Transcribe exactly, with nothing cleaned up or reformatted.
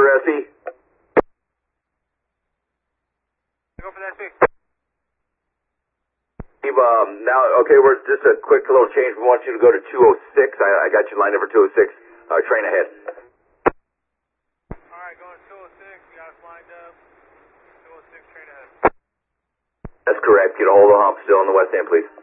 S E? Go for the S E. Um, now, okay, we're just a quick little change. We want you to go to two oh six. I, I got you lined up for two oh six. Uh, train ahead. Alright, going to two oh six. You got us lined up. two oh six, train ahead. That's correct. Get a hold of the hump still on the west end, please.